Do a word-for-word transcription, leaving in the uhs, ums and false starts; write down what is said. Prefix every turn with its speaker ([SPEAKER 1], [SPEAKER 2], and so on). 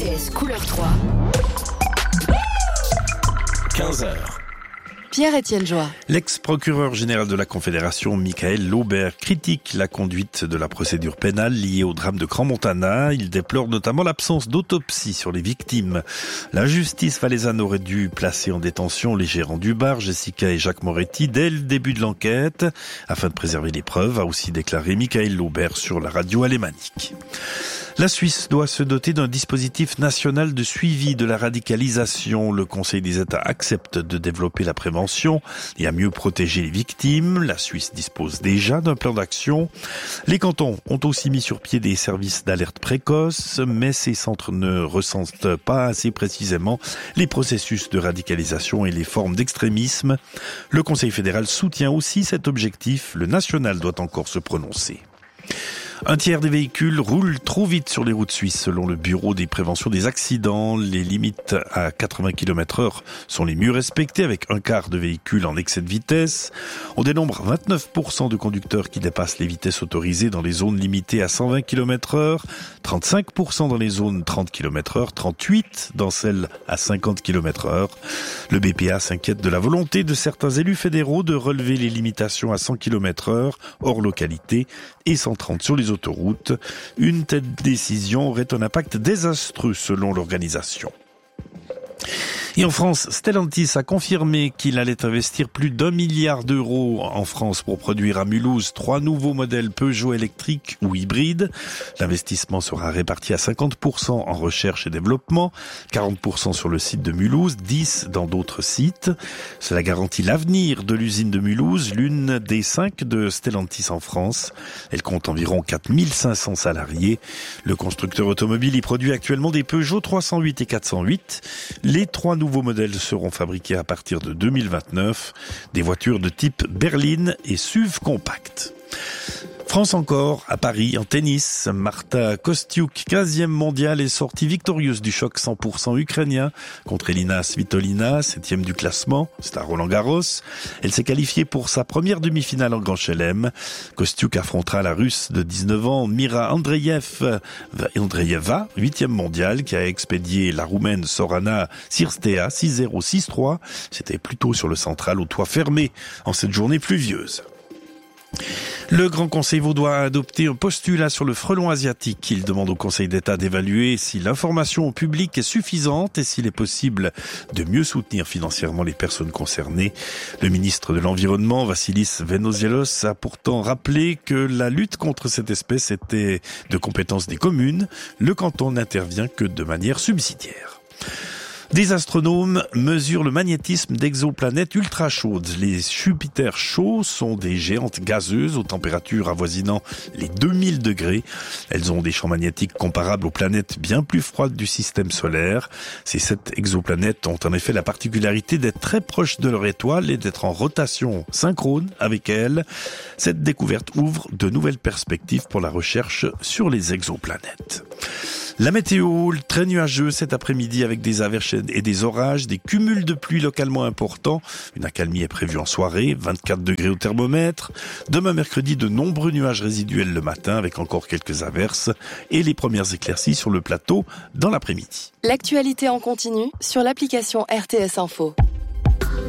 [SPEAKER 1] S couleur trois.
[SPEAKER 2] quinze heures.
[SPEAKER 3] Pierre-Étienne Joie.
[SPEAKER 4] L'ex-procureur général de la Confédération, Michael Laubert, critique la conduite de la procédure pénale liée au drame de Crans-Montana. Il déplore notamment l'absence d'autopsie sur les victimes. La justice valaisanne aurait dû placer en détention les gérants du bar, Jessica et Jacques Moretti, dès le début de l'enquête, afin de préserver les preuves, a aussi déclaré Michael Laubert sur la radio alémanique. La Suisse doit se doter d'un dispositif national de suivi de la radicalisation. Le Conseil des États accepte de développer la prévention et à mieux protéger les victimes. La Suisse dispose déjà d'un plan d'action. Les cantons ont aussi mis sur pied des services d'alerte précoce, mais ces centres ne recensent pas assez précisément les processus de radicalisation et les formes d'extrémisme. Le Conseil fédéral soutient aussi cet objectif. Le national doit encore se prononcer. Un tiers des véhicules roulent trop vite sur les routes suisses, selon le Bureau des préventions des accidents. Les limites à quatre-vingts kilomètres heure sont les mieux respectées, avec un quart de véhicules en excès de vitesse. On dénombre vingt-neuf pour cent de conducteurs qui dépassent les vitesses autorisées dans les zones limitées à cent vingt kilomètres heure, trente-cinq pour cent dans les zones trente kilomètres heure, trente-huit pour cent dans celles à cinquante kilomètres heure. Le B P A s'inquiète de la volonté de certains élus fédéraux de relever les limitations à cent kilomètres heure hors localité et cent trente sur les autoroutes. Une telle décision aurait un impact désastreux selon l'organisation. Et en France, Stellantis a confirmé qu'il allait investir plus d'un milliard d'euros en France pour produire à Mulhouse trois nouveaux modèles Peugeot électriques ou hybrides. L'investissement sera réparti à cinquante pour cent en recherche et développement, quarante pour cent sur le site de Mulhouse, dix pour cent dans d'autres sites. Cela garantit l'avenir de l'usine de Mulhouse, l'une des cinq de Stellantis en France. Elle compte environ quatre mille cinq cents salariés. Le constructeur automobile y produit actuellement des Peugeot trois cent huit et quatre cent huit. Les trois nouveaux nouveaux modèles seront fabriqués à partir de deux mille vingt-neuf, des voitures de type berline et S U V compact. France encore, à Paris, en tennis, Marta Kostyuk, quinzième mondiale, est sortie victorieuse du choc cent pour cent ukrainien contre Elina Svitolina, septième du classement, c'est à Roland-Garros. Elle s'est qualifiée pour sa première demi-finale en Grand Chelem. Kostyuk affrontera la Russe de dix-neuf ans, Mira Andreev, Andreeva, huitième mondiale, qui a expédié la Roumaine Sorana Cirstea six zéro six trois. C'était plutôt sur le central au toit fermé en cette journée pluvieuse. Le Grand Conseil vaudois a adopté un postulat sur le frelon asiatique. Il demande au Conseil d'État d'évaluer si l'information au public est suffisante et s'il est possible de mieux soutenir financièrement les personnes concernées. Le ministre de l'Environnement, Vassilis Venizelos, a pourtant rappelé que la lutte contre cette espèce était de compétence des communes. Le canton n'intervient que de manière subsidiaire. Des astronomes mesurent le magnétisme d'exoplanètes ultra chaudes. Les Jupiter chauds sont des géantes gazeuses aux températures avoisinant les deux mille degrés. Elles ont des champs magnétiques comparables aux planètes bien plus froides du système solaire. Ces sept exoplanètes ont en effet la particularité d'être très proches de leur étoile et d'être en rotation synchrone avec elle. Cette découverte ouvre de nouvelles perspectives pour la recherche sur les exoplanètes. La météo, très nuageux cet après-midi avec des averses et des orages, des cumuls de pluie localement importants. Une accalmie est prévue en soirée, vingt-quatre degrés au thermomètre. Demain mercredi, de nombreux nuages résiduels le matin avec encore quelques averses et les premières éclaircies sur le plateau dans l'après-midi.
[SPEAKER 3] L'actualité en continu sur l'application R T S Info.